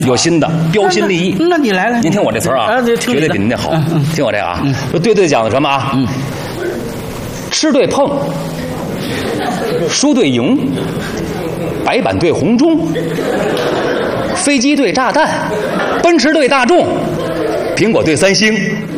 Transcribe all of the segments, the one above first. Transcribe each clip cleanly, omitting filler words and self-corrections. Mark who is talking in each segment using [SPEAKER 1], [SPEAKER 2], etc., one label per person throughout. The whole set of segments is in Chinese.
[SPEAKER 1] 有新的，标新立异。
[SPEAKER 2] 那你来，
[SPEAKER 1] 您听我这词儿啊，绝对比您那好。听我这个啊，对对讲的什么啊？吃对碰，输对赢，白板对红中，飞机对炸弹，奔驰对大众，苹果对三星。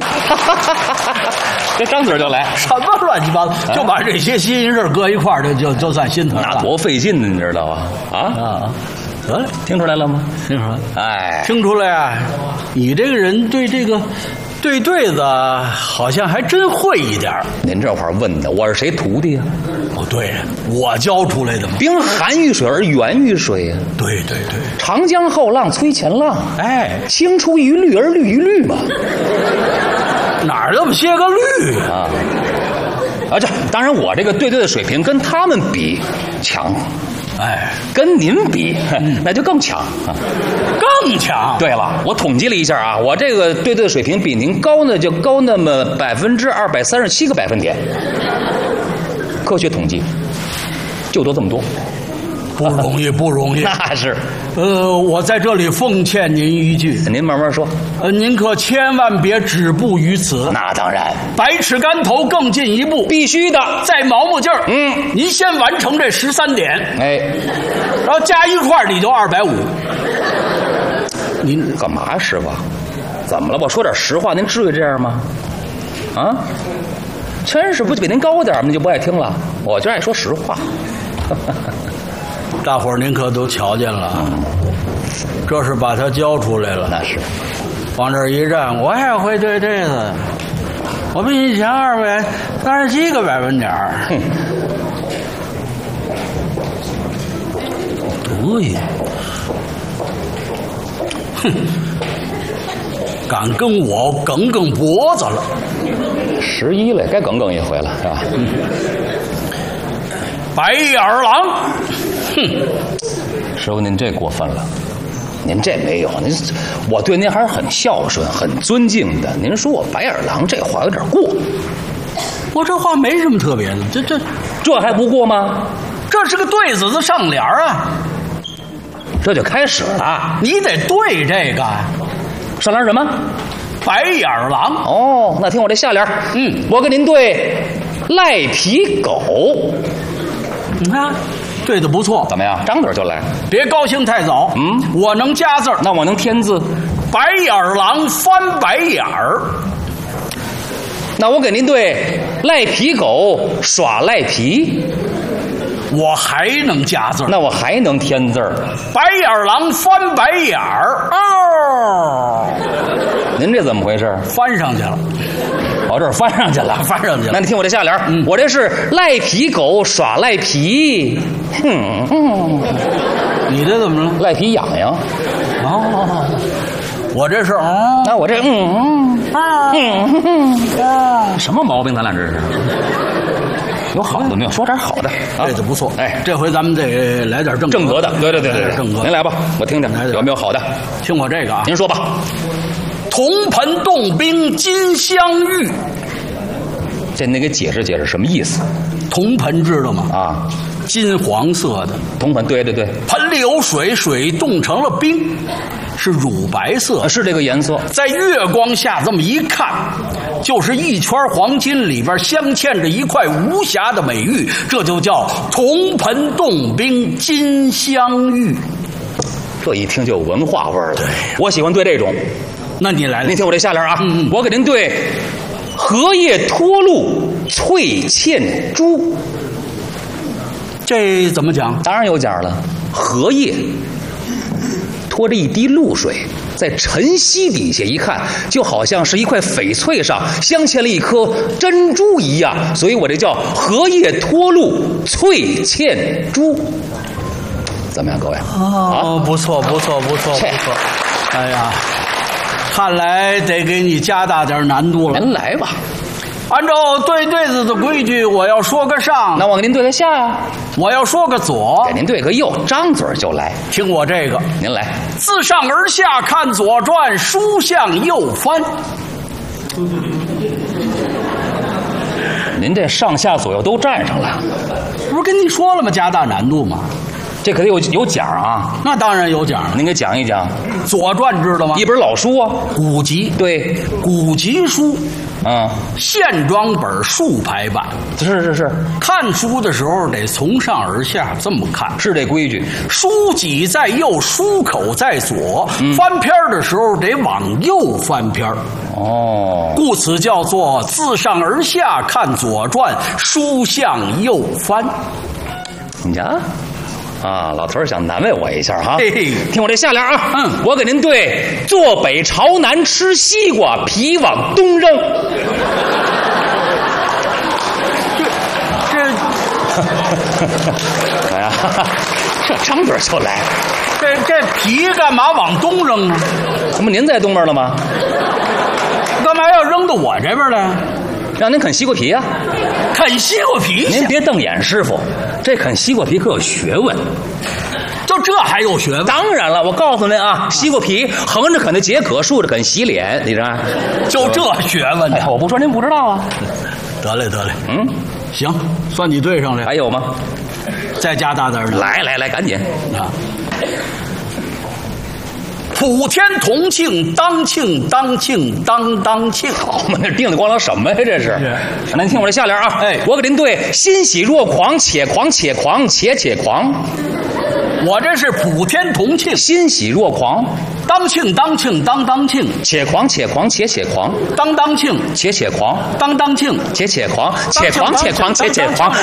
[SPEAKER 1] 这张嘴就来，
[SPEAKER 2] 什么乱七八糟，就把这些新事搁一块儿，就算新词了。
[SPEAKER 1] 那多费劲呢，你知道吧？得了，听出来了吗？
[SPEAKER 2] 听出来，
[SPEAKER 1] 哎，
[SPEAKER 2] 听出来啊！你这个人对这个对子好像还真会一点。
[SPEAKER 1] 您这会儿问的，我是谁徒弟啊？
[SPEAKER 2] 不对呀，我教出来的嘛。
[SPEAKER 1] 冰寒于水而源于水呀。
[SPEAKER 2] 对，
[SPEAKER 1] 长江后浪推前浪。
[SPEAKER 2] 哎，
[SPEAKER 1] 青出于绿而绿于绿嘛。
[SPEAKER 2] 哪儿这么些个绿
[SPEAKER 1] 啊？这当然，我这个对的水平跟他们比强。
[SPEAKER 2] 哎，
[SPEAKER 1] 跟您比，那就更强啊，
[SPEAKER 2] 更强。
[SPEAKER 1] 对了，我统计了一下啊，我这个对的水平比您高呢，就高那么237个百分点。科学统计，就多这么多，
[SPEAKER 2] 不容易，不容易。
[SPEAKER 1] 那是。
[SPEAKER 2] 我在这里奉劝您一句，
[SPEAKER 1] 您慢慢说。
[SPEAKER 2] 您可千万别止步于此。
[SPEAKER 1] 那当然，
[SPEAKER 2] 百尺竿头更进一步，
[SPEAKER 1] 必须的。
[SPEAKER 2] 再毛毛劲儿。您先完成这13点，
[SPEAKER 1] 哎，
[SPEAKER 2] 然后加一块你就250。
[SPEAKER 1] 您干嘛，师傅？怎么了？我说点实话，您至于这样吗？啊，真是不比您高点，您就不爱听了。我就爱说实话。
[SPEAKER 2] 大伙儿您可都瞧见了，这是把他教出来了。
[SPEAKER 1] 那是，
[SPEAKER 2] 往这儿一站，我也会对子，我比你强237个百分点。对，敢跟我梗脖子了。
[SPEAKER 1] 11了，该梗一回了，是吧？
[SPEAKER 2] 白眼狼。
[SPEAKER 1] 师傅，您这过分了，您这没有，我对您还是很孝顺、很尊敬的。您说我白眼狼这话有点过。
[SPEAKER 2] 我这话没什么特别的，
[SPEAKER 1] 这还不过吗？
[SPEAKER 2] 这是个对子的上联啊，
[SPEAKER 1] 这就开始了。
[SPEAKER 2] 你得对这个
[SPEAKER 1] 上联什么？
[SPEAKER 2] 白眼狼。
[SPEAKER 1] 哦，那听我这下联。我跟您对赖皮狗。
[SPEAKER 2] 你看，对的不错。
[SPEAKER 1] 怎么样？张嘴就来，
[SPEAKER 2] 别高兴太早。我能加字儿，
[SPEAKER 1] 那我能添字。
[SPEAKER 2] 白眼狼翻白眼儿。
[SPEAKER 1] 那我给您对赖皮狗耍赖皮。
[SPEAKER 2] 我还能加字儿，
[SPEAKER 1] 那我还能添字儿。
[SPEAKER 2] 白眼狼翻白眼儿。哦，
[SPEAKER 1] 您这怎么回事？
[SPEAKER 2] 翻上去了。
[SPEAKER 1] 这儿翻上去了，
[SPEAKER 2] 翻上去了。
[SPEAKER 1] 那你听我这下联，我这是赖皮狗耍赖皮。
[SPEAKER 2] 你这怎么了？
[SPEAKER 1] 赖皮痒痒。
[SPEAKER 2] 我这是
[SPEAKER 1] 那我这什么毛病？咱俩这是有好的没有？说点好的。
[SPEAKER 2] 这不错。
[SPEAKER 1] 哎，
[SPEAKER 2] 这回咱们得来点正
[SPEAKER 1] 格的。对，
[SPEAKER 2] 正格。
[SPEAKER 1] 您来吧，我听听有没有好的。
[SPEAKER 2] 听我这个啊，
[SPEAKER 1] 您说吧。
[SPEAKER 2] 铜盆冻冰金镶玉，
[SPEAKER 1] 这您给解释解释什么意思？
[SPEAKER 2] 铜盆知道吗？
[SPEAKER 1] 啊，
[SPEAKER 2] 金黄色的
[SPEAKER 1] 铜盆，对，
[SPEAKER 2] 盆里有水，水冻成了冰，是乳白色，
[SPEAKER 1] 是这个颜色。
[SPEAKER 2] 在月光下这么一看，就是一圈黄金里边镶嵌着一块无瑕的美玉，这就叫铜盆冻冰金镶玉。
[SPEAKER 1] 这一听就有文化味儿了。
[SPEAKER 2] 对，
[SPEAKER 1] 我喜欢对这种。
[SPEAKER 2] 那你来了，
[SPEAKER 1] 您听我这下联啊，我给您对荷叶脱露翠嵌珠。
[SPEAKER 2] 这怎么讲？
[SPEAKER 1] 当然有讲了，荷叶拖着一滴露水，在晨曦底下一看，就好像是一块翡翠上镶嵌了一颗珍珠一样，所以我这叫荷叶脱露翠嵌珠。怎么样，各位？
[SPEAKER 2] 不错。哎呀，看来得给你加大点难度了。
[SPEAKER 1] 您来吧。
[SPEAKER 2] 按照对子的规矩，我要说个上，
[SPEAKER 1] 那我给您对个下呀。
[SPEAKER 2] 我要说个左，
[SPEAKER 1] 给您对个右，张嘴就来。
[SPEAKER 2] 听我这个，
[SPEAKER 1] 您来。
[SPEAKER 2] 自上而下看《左传》，书向右翻。
[SPEAKER 1] 您这上下左右都占上了，
[SPEAKER 2] 不是跟你说了吗？加大难度吗？
[SPEAKER 1] 这可得有奖啊！
[SPEAKER 2] 那当然有奖。
[SPEAKER 1] 您给讲一讲，
[SPEAKER 2] 《左传》知道吗？
[SPEAKER 1] 一本老书啊，
[SPEAKER 2] 古籍。
[SPEAKER 1] 对，
[SPEAKER 2] 古籍书，现装本竖排版。
[SPEAKER 1] 是，
[SPEAKER 2] 看书的时候得从上而下这么看，
[SPEAKER 1] 是这规矩。
[SPEAKER 2] 书脊在右，书口在左，翻篇的时候得往右翻篇。
[SPEAKER 1] 哦，
[SPEAKER 2] 故此叫做自上而下看《左传》，书向右翻。
[SPEAKER 1] 你瞧。啊，老头儿想难为我一下哈，
[SPEAKER 2] 嘿嘿，
[SPEAKER 1] 听我这下联啊，我给您对坐北朝南吃西瓜，皮往东扔。哎呀，这张嘴就来，
[SPEAKER 2] 这皮干嘛往东扔啊？
[SPEAKER 1] 怎么您在东边了吗？
[SPEAKER 2] 干嘛要扔到我这边来？
[SPEAKER 1] 让您啃西瓜皮呀、
[SPEAKER 2] 啃西瓜皮？
[SPEAKER 1] 您别瞪眼，师傅，这啃西瓜皮可有学问。
[SPEAKER 2] 就这还有学问？
[SPEAKER 1] 当然了，我告诉您啊，西瓜皮横着啃的解渴，竖着啃洗脸，你知道？
[SPEAKER 2] 就这学问？
[SPEAKER 1] 哎呀，我不说您不知道啊。
[SPEAKER 2] 得嘞，行，算你对上了。
[SPEAKER 1] 还有吗？
[SPEAKER 2] 再加大点。
[SPEAKER 1] 来，赶紧
[SPEAKER 2] 啊！普天同庆，当庆，当庆。
[SPEAKER 1] 好嘛，那叮里咣啷什么呀？这是。那您听我这下联啊，我给您对欣喜若狂，且狂，且狂。
[SPEAKER 2] 我这是普天同庆，
[SPEAKER 1] 欣喜若狂，
[SPEAKER 2] 当庆，当庆，
[SPEAKER 1] 且狂，且狂，且狂，
[SPEAKER 2] 当庆，
[SPEAKER 1] 且狂，
[SPEAKER 2] 当庆，
[SPEAKER 1] 且狂，且狂，且狂，且狂，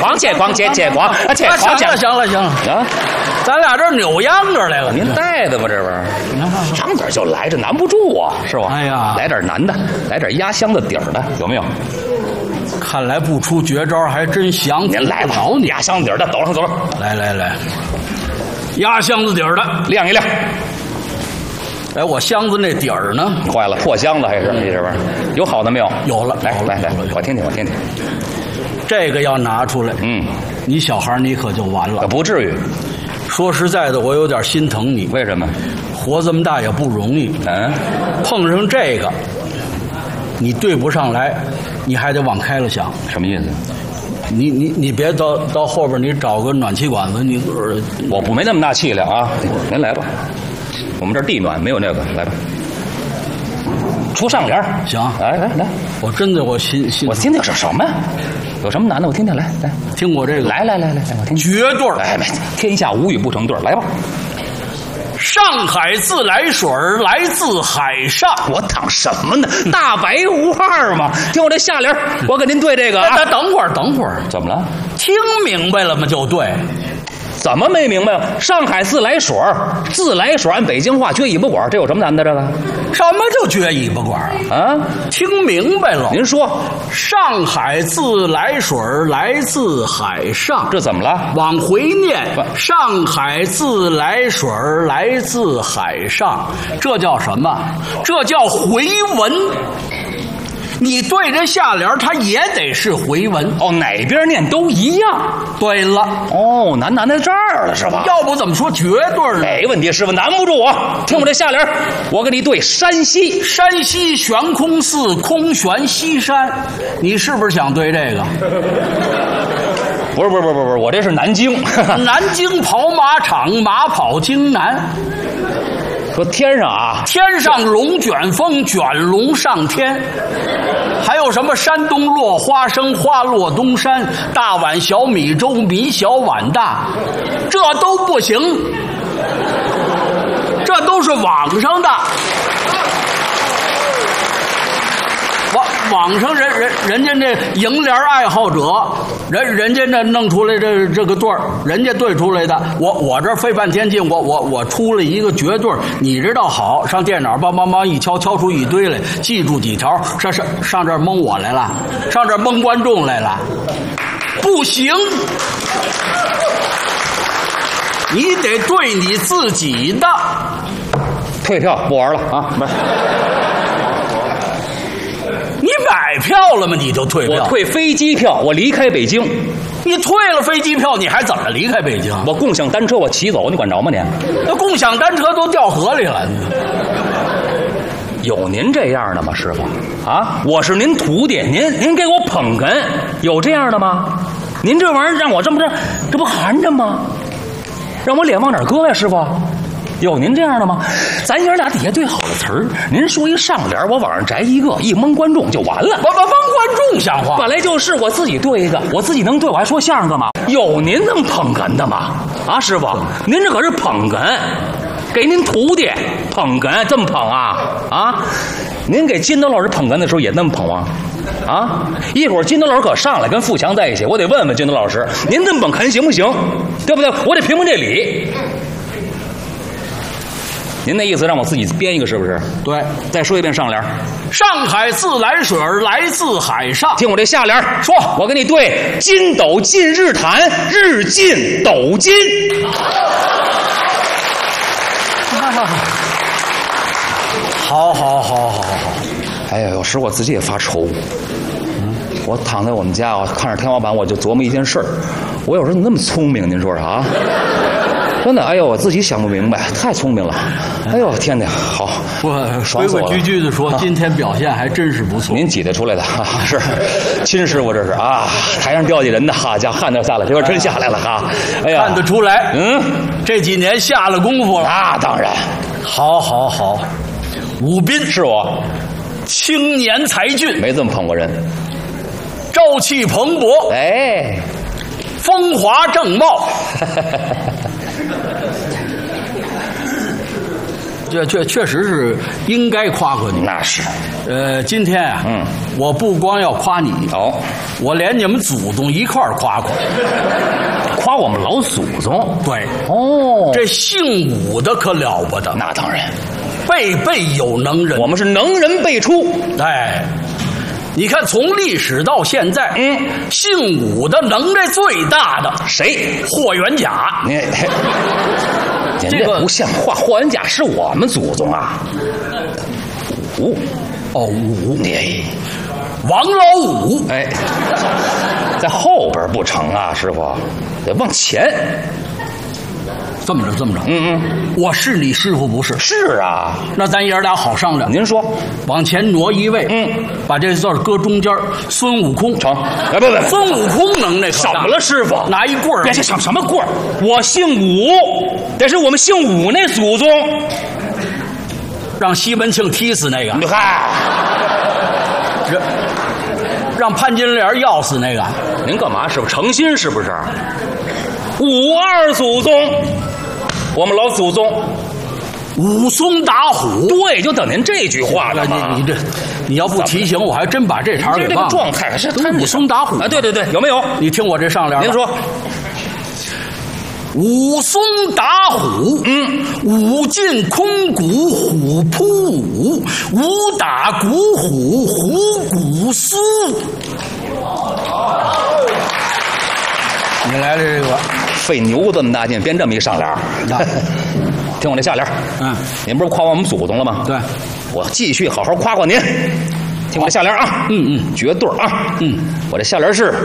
[SPEAKER 2] 行了啊！咱俩这扭秧歌来了，
[SPEAKER 1] 您带的吧？这边张嘴就来，这难不住啊，是吧？
[SPEAKER 2] 哎呀，
[SPEAKER 1] 来点难的，来点压箱子底儿的，有没有？
[SPEAKER 2] 看来不出绝招还真降服不了你。
[SPEAKER 1] 您来吧，压箱子底儿的，走上。
[SPEAKER 2] 来，压箱子底儿的，
[SPEAKER 1] 亮一亮。
[SPEAKER 2] 哎，我箱子那底儿呢？
[SPEAKER 1] 坏了，破箱子还是你这边有好的没有？
[SPEAKER 2] 有了，
[SPEAKER 1] 来，我听听。
[SPEAKER 2] 这个要拿出来，你小孩你可就完了。
[SPEAKER 1] 不至于。
[SPEAKER 2] 说实在的，我有点心疼你。
[SPEAKER 1] 为什么？
[SPEAKER 2] 活这么大也不容易。碰上这个，你对不上来，你还得往开了想。
[SPEAKER 1] 什么意思？
[SPEAKER 2] 你别到后边，你找个暖气管子，
[SPEAKER 1] 我没那么大气量啊！您来吧，我们这儿地暖没有那个，来吧。出上联
[SPEAKER 2] 行，
[SPEAKER 1] 来，
[SPEAKER 2] 我真的我心，
[SPEAKER 1] 我听听是什么？有什么难的？我听听，来，
[SPEAKER 2] 听我这个，
[SPEAKER 1] 来，我听
[SPEAKER 2] 绝对儿，
[SPEAKER 1] 天下无语不成对儿，来吧。
[SPEAKER 2] 上海自来水来自海上，
[SPEAKER 1] 我躺什么呢？大白无二嘛！听我这下联，我给您对这个啊。
[SPEAKER 2] 等会儿，
[SPEAKER 1] 怎么了？
[SPEAKER 2] 听明白了吗？就对。
[SPEAKER 1] 怎么没明白？上海自来水按北京话撅尾巴管，这有什么难的？这个
[SPEAKER 2] 什么叫撅尾巴管
[SPEAKER 1] 啊？
[SPEAKER 2] 听明白了。
[SPEAKER 1] 您说，
[SPEAKER 2] 上海自来水来自海上，
[SPEAKER 1] 这怎么了？
[SPEAKER 2] 往回念，上海自来水来自海上，这叫什么？这叫回文。你对着下联，它也得是回文
[SPEAKER 1] 哦，哪边念都一样。
[SPEAKER 2] 对了，
[SPEAKER 1] 哦，难在这儿了是吧？
[SPEAKER 2] 要不怎么说绝对呢？
[SPEAKER 1] 没问题，师傅难不住我。听我这下联，我给你对山西。
[SPEAKER 2] 山西悬空寺空悬西山，你是不是想对这个？
[SPEAKER 1] 不是，我这是南京。
[SPEAKER 2] 南京跑马场，马跑京南。
[SPEAKER 1] 说天上啊，
[SPEAKER 2] 天上龙卷风，卷龙上天。还有什么山东落花生，花落东山，大碗小米粥，米小碗大，这都不行，这都是网上的。网上人家这楹联爱好者，人家这弄出来这个对儿，人家对出来的，我这费半天劲，我出了一个绝对，你知道好，上电脑梆一敲出一堆来，记住几条，上这儿蒙我来了，上这儿蒙观众来了，不行，你得对你自己的。
[SPEAKER 1] 退票不玩了啊！
[SPEAKER 2] 你买票了吗？你就退票？
[SPEAKER 1] 我退飞机票，我离开北京。
[SPEAKER 2] 你退了飞机票，你还怎么离开北京？
[SPEAKER 1] 我共享单车我骑走，你管着吗你？
[SPEAKER 2] 那共享单车都掉河里了。
[SPEAKER 1] 有您这样的吗，师傅？啊，我是您徒弟，您给我捧哏，有这样的吗？您这玩意儿让我这不含着吗？ 让我脸往哪儿搁呀，师傅？有您这样的吗？咱爷俩底下对好了词儿，您说一上联，我往上摘一个，一蒙观众就完了。
[SPEAKER 2] 蒙观众像话？
[SPEAKER 1] 本来就是我自己对一个，我自己能对，我还说相声干嘛？有您这么捧哏的吗？啊，师傅，您这可是捧哏，给您徒弟捧哏，这么捧啊？啊，您给金斗老师捧哏的时候也那么捧吗？啊，一会儿金斗老师可上来跟富强在一起，我得问问金斗老师，您这么捧哏行不行？对不对？我得评评这理。您那意思让我自己编一个是不是？
[SPEAKER 2] 对，
[SPEAKER 1] 再说一遍上联。
[SPEAKER 2] 上海自来水来自海上。
[SPEAKER 1] 听我这下联，
[SPEAKER 2] 说，
[SPEAKER 1] 我跟你对：金斗进日坛，日进斗金。
[SPEAKER 2] 好。
[SPEAKER 1] 哎呀，有时我自己也发愁。我躺在我们家，我看着天花板，我就琢磨一件事儿：我有时候怎么那么聪明？您说说啊？真的，哎呦，我自己想不明白，太聪明了。哎呦，天哪，好，
[SPEAKER 2] 我
[SPEAKER 1] 爽死我了。
[SPEAKER 2] 规规矩矩的说，今天表现还真是不错。
[SPEAKER 1] 您挤得出来的啊，是亲师傅，这是啊，台上掉下人的哈，叫汗都下来，这会儿真下来了哈。哎呀，
[SPEAKER 2] 看得出来，这几年下了功夫了。
[SPEAKER 1] 那当然，
[SPEAKER 2] 好，武斌
[SPEAKER 1] 是我，
[SPEAKER 2] 青年才俊，
[SPEAKER 1] 没这么捧过人，
[SPEAKER 2] 朝气蓬勃，
[SPEAKER 1] 哎，
[SPEAKER 2] 风华正茂。这确实是应该夸夸你。
[SPEAKER 1] 那是，
[SPEAKER 2] 今天啊，我不光要夸你，我连你们祖宗一块儿夸夸。
[SPEAKER 1] 夸我们老祖宗？
[SPEAKER 2] 对，这姓武的可了不得。
[SPEAKER 1] 那当然，
[SPEAKER 2] 辈辈有能人，
[SPEAKER 1] 我们是能人辈出。
[SPEAKER 2] 哎，你看从历史到现在，姓武的能耐最大的
[SPEAKER 1] 谁？
[SPEAKER 2] 霍元甲。
[SPEAKER 1] 这个不像话，霍元甲是我们祖宗啊。武，
[SPEAKER 2] 王老五，
[SPEAKER 1] 哎，在后边不成啊，师傅，得往前。
[SPEAKER 2] 这么着，我是你师傅不是？
[SPEAKER 1] 是啊，
[SPEAKER 2] 那咱爷俩好商量。
[SPEAKER 1] 您说，
[SPEAKER 2] 往前挪一位，把这字搁中间，孙悟空
[SPEAKER 1] 成。哎，不，
[SPEAKER 2] 孙悟空能耐
[SPEAKER 1] 怎么了，师傅？
[SPEAKER 2] 拿一棍儿，
[SPEAKER 1] 别什么棍儿？我姓武，得是我们姓武那祖宗，
[SPEAKER 2] 让西门庆踢死那个。
[SPEAKER 1] 嗨，
[SPEAKER 2] 让潘金莲要死那个。
[SPEAKER 1] 您干嘛？师傅诚心是不是？武二祖宗。我们老祖宗
[SPEAKER 2] 武松打虎，
[SPEAKER 1] 对，就等您这句话了嘛。
[SPEAKER 2] 你要不提醒，我还真把这茬给忘了。
[SPEAKER 1] 这个状态是
[SPEAKER 2] 武松打虎
[SPEAKER 1] 啊！对，有没有？
[SPEAKER 2] 你听我这上联。
[SPEAKER 1] 您说，
[SPEAKER 2] 武松打虎，武进空谷，虎扑武；武打鼓虎，虎鼓苏。你来了这个。
[SPEAKER 1] 费牛这么大劲编这么一上联，听我这下联。您不是夸我们祖宗了吗？
[SPEAKER 2] 对，
[SPEAKER 1] 我继续好好夸夸您。听我这下联啊，绝对啊，我这下联是，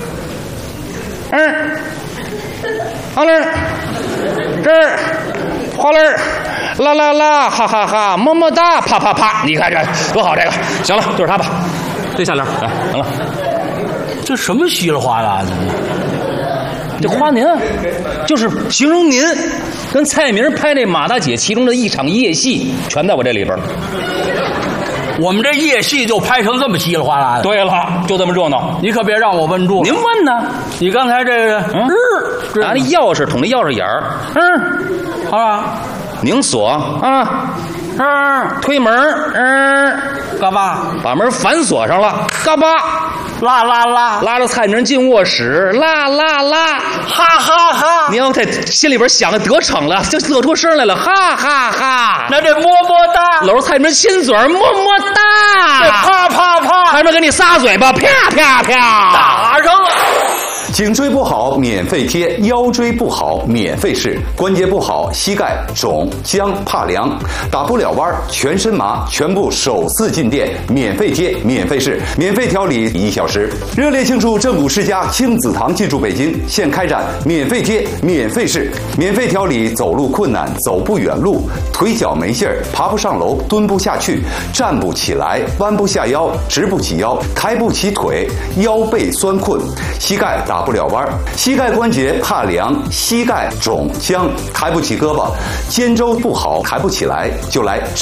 [SPEAKER 1] 好嘞，这儿，花嘞，啦啦啦，哈哈哈，么么哒，啪啪啪，你看这多好，这个行了，就是它吧。这下联，来，行了。
[SPEAKER 2] 这什么稀里哗啦的？
[SPEAKER 1] 这夸您，就是形容您跟蔡明拍那马大姐其中的一场夜戏，全在我这里边。
[SPEAKER 2] 我们这夜戏就拍成这么稀里哗啦的。
[SPEAKER 1] 对了，就这么热闹。
[SPEAKER 2] 你可别让我问住了。
[SPEAKER 1] 您问呢？
[SPEAKER 2] 你刚才这个
[SPEAKER 1] 拿那钥匙捅那钥匙眼儿，
[SPEAKER 2] 好了，
[SPEAKER 1] 拧锁啊，推门，
[SPEAKER 2] 干嘛？
[SPEAKER 1] 把门反锁上了，嘎巴。拉着蔡明进卧室，啦，
[SPEAKER 2] 哈哈哈！
[SPEAKER 1] 你要在心里边想的得逞了，就乐出声来了，哈哈哈！
[SPEAKER 2] 那这么么哒，
[SPEAKER 1] 搂着蔡明亲嘴，么么哒，
[SPEAKER 2] 啪啪啪，
[SPEAKER 1] 蔡明给你撒嘴巴，啪啪啪，
[SPEAKER 2] 打上了。
[SPEAKER 3] 颈椎不好免费贴，腰椎不好免费试，关节不好膝盖肿僵怕凉，打不了弯全身麻，全部首次进店，免费贴免费试，免费调理1小时。热烈庆祝正骨世家亲子堂进驻北京，现开展免费贴免费试，免费调理走路困难走不远路，腿脚没劲儿爬不上楼蹲不下去站不起来弯不下腰直不起腰抬不起腿腰背酸困膝盖打不了弯儿。膝盖关节怕凉、膝盖肿僵、抬不起胳膊，肩周不好抬不起来，就来